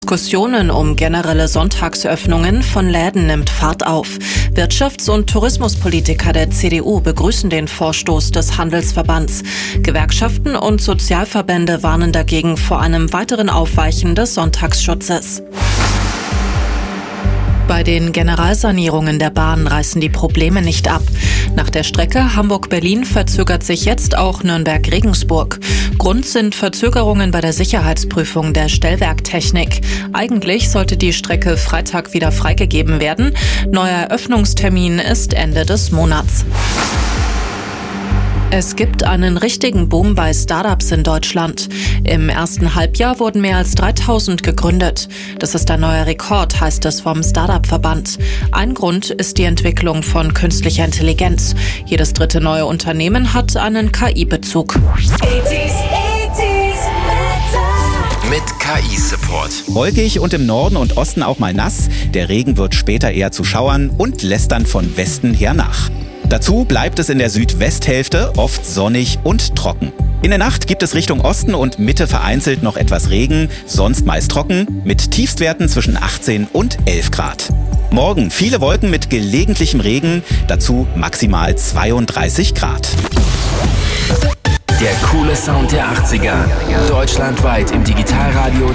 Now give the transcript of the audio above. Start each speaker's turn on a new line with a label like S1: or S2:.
S1: Diskussionen um generelle Sonntagsöffnungen von Läden nimmt Fahrt auf. Wirtschafts- und Tourismuspolitiker der CDU begrüßen den Vorstoß des Handelsverbands. Gewerkschaften und Sozialverbände warnen dagegen vor einem weiteren Aufweichen des Sonntagsschutzes. Bei den Generalsanierungen der Bahn reißen die Probleme nicht ab. Nach der Strecke Hamburg-Berlin verzögert sich jetzt auch Nürnberg-Regensburg. Grund sind Verzögerungen bei der Sicherheitsprüfung der Stellwerktechnik. Eigentlich sollte die Strecke Freitag wieder freigegeben werden. Neuer Eröffnungstermin ist Ende des Monats. Es gibt einen richtigen Boom bei Startups in Deutschland. Im ersten Halbjahr wurden mehr als 3000 gegründet. Das ist ein neuer Rekord, heißt es vom Startup-Verband. Ein Grund ist die Entwicklung von künstlicher Intelligenz. Jedes dritte neue Unternehmen hat einen KI-Bezug.
S2: Mit KI-Support.
S3: Wolkig und im Norden und Osten auch mal nass. Der Regen wird später eher zu Schauern und lässt dann von Westen her nach. Dazu bleibt es in der Südwesthälfte oft sonnig und trocken. In der Nacht gibt es Richtung Osten und Mitte vereinzelt noch etwas Regen, sonst meist trocken, mit Tiefstwerten zwischen 18 und 11 Grad. Morgen viele Wolken mit gelegentlichem Regen, dazu maximal 32 Grad.
S2: Der coole Sound der 80er. Deutschlandweit im Digitalradio